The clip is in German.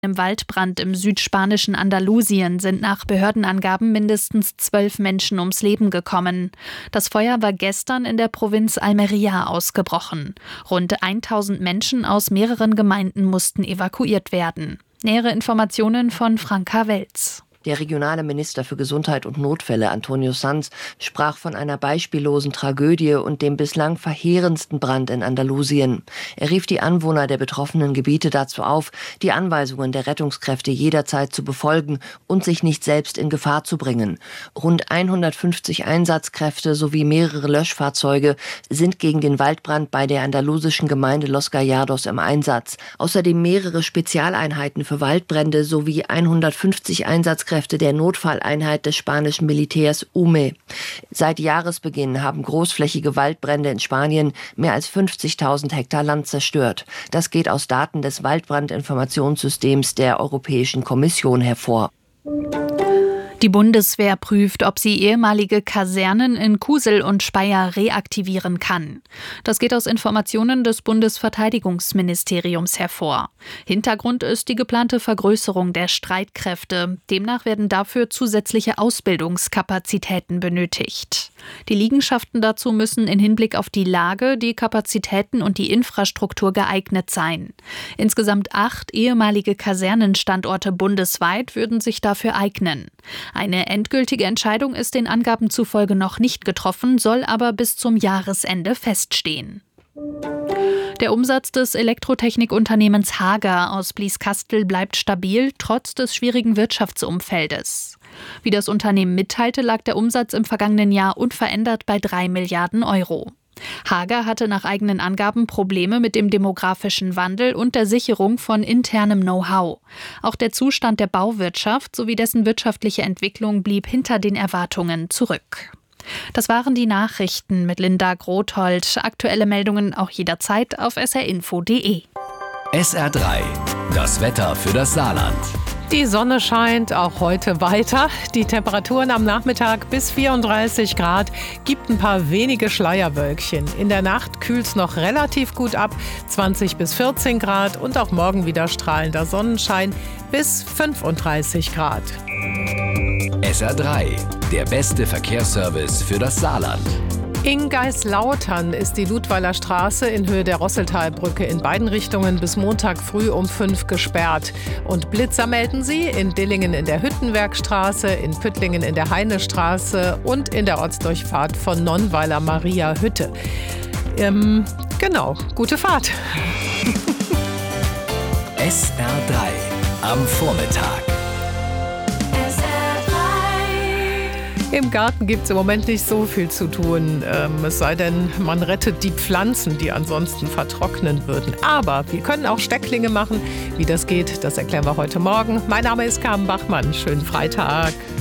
Im Waldbrand im südspanischen Andalusien sind nach Behördenangaben mindestens 12 Menschen ums Leben gekommen. Das Feuer war gestern in der Provinz Almería ausgebrochen. Rund 1000 Menschen aus mehreren Gemeinden mussten evakuiert werden. Nähere Informationen von Franka Welz. Der regionale Minister für Gesundheit und Notfälle, Antonio Sanz, sprach von einer beispiellosen Tragödie und dem bislang verheerendsten Brand in Andalusien. Er rief die Anwohner der betroffenen Gebiete dazu auf, die Anweisungen der Rettungskräfte jederzeit zu befolgen und sich nicht selbst in Gefahr zu bringen. Rund 150 Einsatzkräfte sowie mehrere Löschfahrzeuge sind gegen den Waldbrand bei der andalusischen Gemeinde Los Gallardos im Einsatz. Außerdem mehrere Spezialeinheiten für Waldbrände sowie 150 Einsatzkräfte der Notfalleinheit des spanischen Militärs UME. Seit Jahresbeginn haben großflächige Waldbrände in Spanien mehr als 50.000 Hektar Land zerstört. Das geht aus Daten des Waldbrandinformationssystems der Europäischen Kommission hervor. Die Bundeswehr prüft, ob sie ehemalige Kasernen in Kusel und Speyer reaktivieren kann. Das geht aus Informationen des Bundesverteidigungsministeriums hervor. Hintergrund ist die geplante Vergrößerung der Streitkräfte. Demnach werden dafür zusätzliche Ausbildungskapazitäten benötigt. Die Liegenschaften dazu müssen in Hinblick auf die Lage, die Kapazitäten und die Infrastruktur geeignet sein. Insgesamt 8 ehemalige Kasernenstandorte bundesweit würden sich dafür eignen. Eine endgültige Entscheidung ist den Angaben zufolge noch nicht getroffen, soll aber bis zum Jahresende feststehen. Der Umsatz des Elektrotechnikunternehmens Hager aus Blieskastel bleibt stabil, trotz des schwierigen Wirtschaftsumfeldes. Wie das Unternehmen mitteilte, lag der Umsatz im vergangenen Jahr unverändert bei 3 Milliarden Euro. Hager hatte nach eigenen Angaben Probleme mit dem demografischen Wandel und der Sicherung von internem Know-how. Auch der Zustand der Bauwirtschaft sowie dessen wirtschaftliche Entwicklung blieb hinter den Erwartungen zurück. Das waren die Nachrichten mit Linda Grothold. Aktuelle Meldungen auch jederzeit auf srinfo.de. SR3, das Wetter für das Saarland. Die Sonne scheint auch heute weiter. Die Temperaturen am Nachmittag bis 34 Grad, gibt ein paar wenige Schleierwölkchen. In der Nacht kühlt es noch relativ gut ab, 20 bis 14 Grad und auch morgen wieder strahlender Sonnenschein bis 35 Grad. SR3, der beste Verkehrsservice für das Saarland. In Geislautern ist die Ludweiler Straße in Höhe der Rosseltalbrücke in beiden Richtungen bis Montag früh um 5 gesperrt. Und Blitzer melden sie in Dillingen in der Hüttenwerkstraße, in Püttlingen in der Heinestraße und in der Ortsdurchfahrt von Nonnweiler Maria Hütte. Genau, gute Fahrt. SR3 am Vormittag. Im Garten gibt es im Moment nicht so viel zu tun, es sei denn, man rettet die Pflanzen, die ansonsten vertrocknen würden. Aber wir können auch Stecklinge machen. Wie das geht, das erklären wir heute Morgen. Mein Name ist Carmen Bachmann. Schönen Freitag.